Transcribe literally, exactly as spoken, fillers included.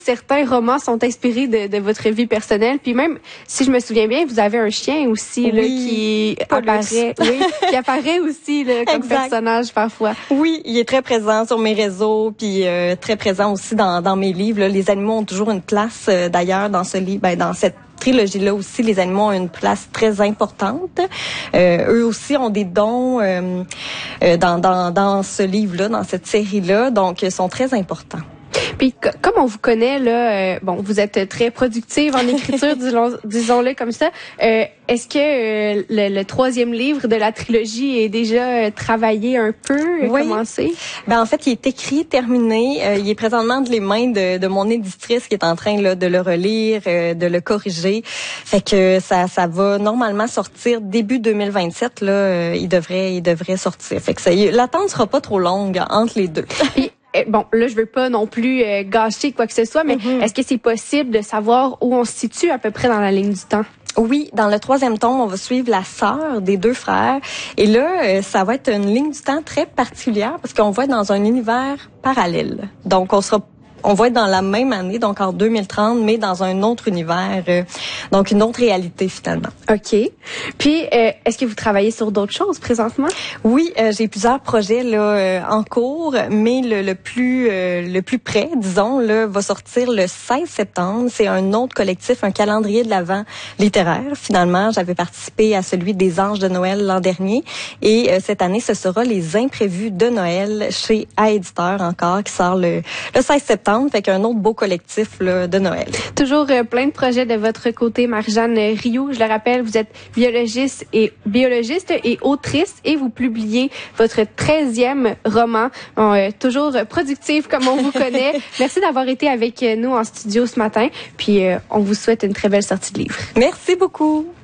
Certains romans sont inspirés de, de votre vie personnelle, puis même, si je me souviens bien, vous avez un chien aussi oui, là, qui apparaît, oui, qui apparaît aussi là, comme exact. personnage parfois. Oui, il est très présent sur mes réseaux, puis euh, très présent aussi dans, dans mes livres. Là. Les animaux ont toujours une place, euh, d'ailleurs, dans ce livre, ben, dans cette trilogie-là aussi, les animaux ont une place très importante. Euh, eux aussi ont des dons euh, euh, dans, dans, dans ce livre-là, dans cette série-là, donc ils sont très importants. Puis comme on vous connaît là, euh, bon, vous êtes très productive en écriture, disons, disons-le comme ça. Euh, est-ce que euh, le, le troisième livre de la trilogie est déjà euh, travaillé un peu, oui. commencé? Ben en fait, il est écrit, terminé. Euh, il est présentement entre les mains de, de mon éditrice qui est en train là de le relire, euh, de le corriger. Fait que ça, ça va normalement sortir début deux mille vingt-sept. Là, euh, il devrait, il devrait sortir. Fait que ça, l'attente sera pas trop longue entre les deux. Puis, bon, là, je veux pas non plus euh, gâcher quoi que ce soit, mais mm-hmm. est-ce que c'est possible de savoir où on se situe à peu près dans la ligne du temps? Oui, dans le troisième tome, on va suivre la sœur des deux frères. Et là, euh, ça va être une ligne du temps très particulière parce qu'on va être dans un univers parallèle. Donc, on sera On va être dans la même année, donc en deux mille trente, mais dans un autre univers, euh, donc une autre réalité finalement. OK. Puis, euh, est-ce que vous travaillez sur d'autres choses présentement? Oui, euh, j'ai plusieurs projets là euh, en cours, mais le, le plus euh, le plus près, disons, là, va sortir le seize septembre. C'est un autre collectif, un calendrier de l'Avent littéraire. Finalement, j'avais participé à celui des Anges de Noël l'an dernier, et euh, cette année, ce sera les Imprévus de Noël chez A Éditeur encore, qui sort le, le seize septembre. Fait qu'un autre beau collectif là, de Noël. Toujours euh, plein de projets de votre côté, Marie-Jeanne Rioux. Je le rappelle, vous êtes biologiste et biologiste et autrice et vous publiez votre treizième roman. Bon, euh, toujours productive comme on vous connaît. Merci d'avoir été avec nous en studio ce matin. Puis euh, on vous souhaite une très belle sortie de livre. Merci beaucoup.